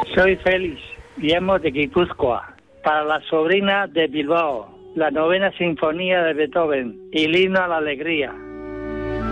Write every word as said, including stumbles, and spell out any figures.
Soy Félix, llamo de Guipúzcoa, para la sobrina de Bilbao, la novena sinfonía de Beethoven y el himno a la alegría.